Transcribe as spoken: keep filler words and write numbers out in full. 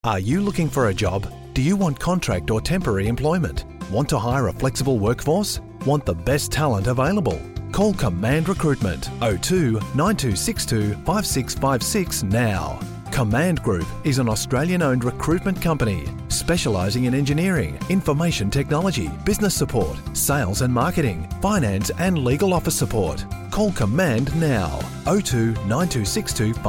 Are you looking for a job? Do you want contract or temporary employment? Want to hire a flexible workforce? Want the best talent available? Call Command Recruitment oh two nine two six two five six five six now. Command Group is an Australian-owned recruitment company specialising in engineering, information technology, business support, sales and marketing, finance and legal office support. Call Command now. oh two nine two six two